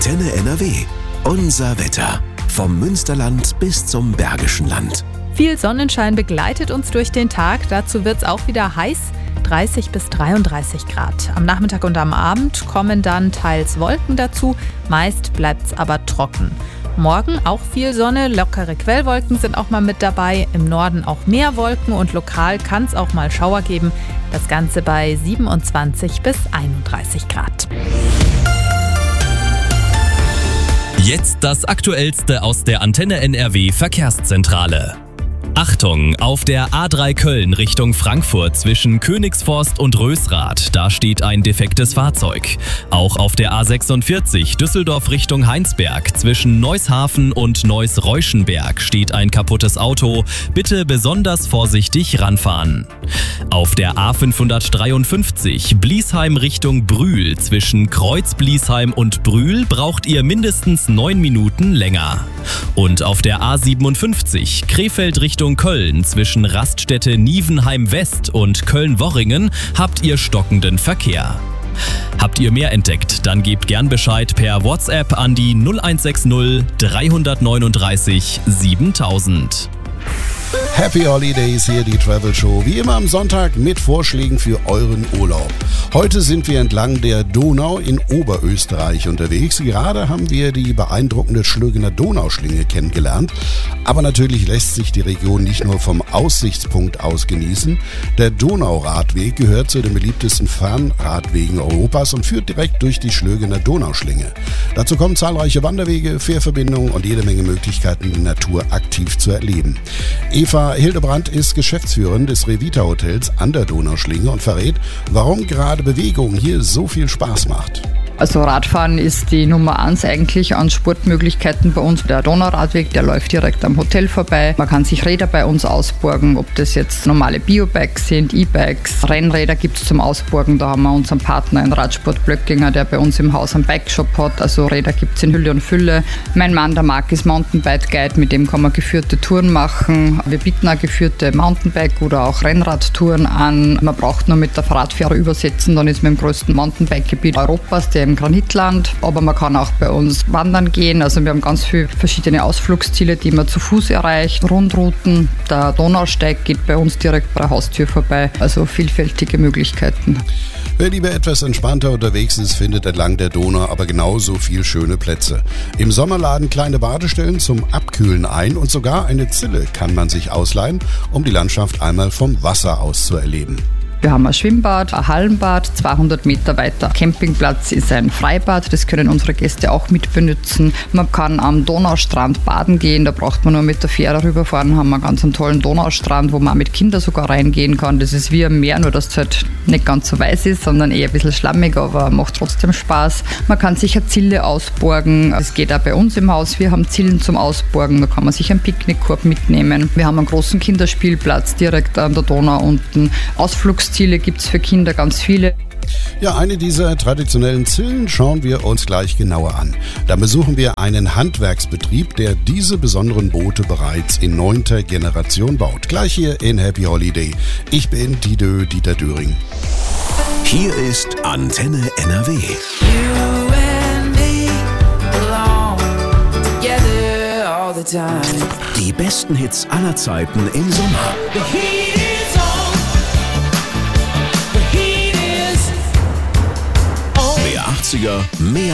Antenne NRW. Unser Wetter. Vom Münsterland bis zum Bergischen Land. Viel Sonnenschein begleitet uns durch den Tag. Dazu wird es auch wieder heiß. 30 bis 33 Grad. Am Nachmittag und am Abend kommen dann teils Wolken dazu. Meist bleibt es aber trocken. Morgen auch viel Sonne, lockere Quellwolken sind auch mal mit dabei. Im Norden auch mehr Wolken und lokal kann es auch mal Schauer geben. Das Ganze bei 27 bis 31 Grad. Jetzt das Aktuellste aus der Antenne NRW Verkehrszentrale. Achtung, auf der A3 Köln Richtung Frankfurt zwischen Königsforst und Rösrath, da steht ein defektes Fahrzeug. Auch auf der A46 Düsseldorf Richtung Heinsberg zwischen Neushafen und Neuss-Reuschenberg steht ein kaputtes Auto. Bitte besonders vorsichtig ranfahren. Auf der A553 Bliesheim Richtung Brühl zwischen Kreuz-Bliesheim und Brühl braucht ihr mindestens 9 Minuten länger. Und auf der A57 Krefeld Richtung Köln zwischen Raststätte Nievenheim West und Köln-Worringen habt ihr stockenden Verkehr. Habt ihr mehr entdeckt, dann gebt gern Bescheid per WhatsApp an die 0160 339 7000. Happy Holidays, hier die Travel Show. Wie immer am Sonntag mit Vorschlägen für euren Urlaub. Heute sind wir entlang der Donau in Oberösterreich unterwegs. Gerade haben wir die beeindruckende Schlögener Donauschlinge kennengelernt. Aber natürlich lässt sich die Region nicht nur vom Aussichtspunkt aus genießen. Der Donauradweg gehört zu den beliebtesten Fernradwegen Europas und führt direkt durch die Schlögener Donauschlinge. Dazu kommen zahlreiche Wanderwege, Fährverbindungen und jede Menge Möglichkeiten, die Natur aktiv zu erleben. Eva Hildebrandt ist Geschäftsführerin des Revita Hotels an der Donauschlinge und verrät, warum gerade Bewegung hier so viel Spaß macht. Also Radfahren ist die Nummer 1 eigentlich an Sportmöglichkeiten bei uns. Der Donauradweg, der läuft direkt am Hotel vorbei. Man kann sich Räder bei uns ausborgen, ob das jetzt normale Biobikes sind, E-Bikes. Rennräder gibt es zum Ausborgen. Da haben wir unseren Partner in Radsport Blöckinger, der bei uns im Haus einen Bikeshop hat. Also Räder gibt es in Hülle und Fülle. Mein Mann, der Marc, ist Mountainbike Guide, mit dem kann man geführte Touren machen. Wir bieten auch geführte Mountainbike- oder auch Rennradtouren an. Man braucht nur mit der Radfähre übersetzen, dann ist man im größten Mountainbike-Gebiet Europas, der im Granitland, aber man kann auch bei uns wandern gehen. Also wir haben ganz viele verschiedene Ausflugsziele, die man zu Fuß erreicht, Rundrouten. Der Donausteig geht bei uns direkt bei der Haustür vorbei, also vielfältige Möglichkeiten. Wer lieber etwas entspannter unterwegs ist, findet entlang der Donau aber genauso viel schöne Plätze. Im Sommer laden kleine Badestellen zum Abkühlen ein und sogar eine Zille kann man sich ausleihen, um die Landschaft einmal vom Wasser aus zu erleben. Wir haben ein Schwimmbad, ein Hallenbad, 200 Meter weiter Campingplatz ist ein Freibad, das können unsere Gäste auch mit benutzen. Man kann am Donaustrand baden gehen, da braucht man nur mit der Fähre rüberfahren, haben wir einen ganz tollen Donaustrand, wo man auch mit Kindern sogar reingehen kann. Das ist wie ein Meer, nur dass es halt nicht ganz so weiß ist, sondern eher ein bisschen schlammig, aber macht trotzdem Spaß. Man kann sich eine Zille ausborgen, das geht auch bei uns im Haus, wir haben Zillen zum Ausborgen, da kann man sich einen Picknickkorb mitnehmen. Wir haben einen großen Kinderspielplatz direkt an der Donau unten, Ausflugsziele gibt es für Kinder ganz viele. Ja, eine dieser traditionellen Zillen schauen wir uns gleich genauer an. Da besuchen wir einen Handwerksbetrieb, der diese besonderen Boote bereits in 9. Generation baut. Gleich hier in Happy Holiday. Ich bin Dieter Döring. Hier ist Antenne NRW. Die besten Hits aller Zeiten im Sommer. Mehr 80er, mehr